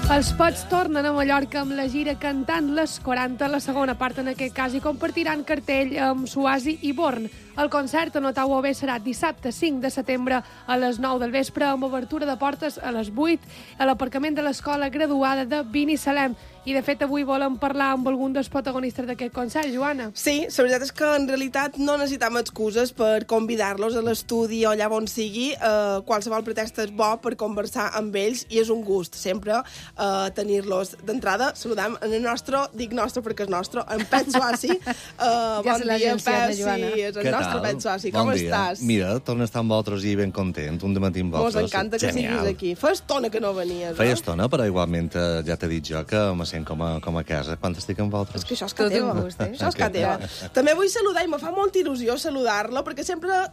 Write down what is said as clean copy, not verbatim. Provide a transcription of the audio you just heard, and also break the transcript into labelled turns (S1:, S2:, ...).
S1: Els Pets tornen a Mallorca amb la gira Cantant les 40, la segona part en aquest cas, i compartiran cartell amb Suasi i Born. El concert a Notau OB serà dissabte 5 de setembre a les 9 del vespre, amb obertura de portes a les 8 a l'aparcament de l'escola graduada de Binissalem. I, de fet, avui volem parlar amb algun dels protagonistes d'aquest concert, Joana.
S2: Sí, la veritat és que en realitat no necessitem excuses per convidar-los a l'estudi o allà on sigui. Qualsevol pretext és bo per conversar amb ells i és un gust sempre tenir-los. D'entrada, saludem en el nostre, dic nostre perquè és nostre, en Pep Suasi. Bon dia, Pep, sí, és el nostre Pep Suasi. Com estàs?
S3: Mira, torno a estar amb vosaltres i ben content, un dematí amb vosaltres.
S2: Mos encanta que siguis aquí. Fa estona que no venies,
S3: Feia estona, però igualment ja t'he dit jo que me sent com a casa quan estic amb vosaltres.
S2: És que això és que teva. Això és que teva. També vull saludar, i me fa molta il·lusió saludar-la, perquè sempre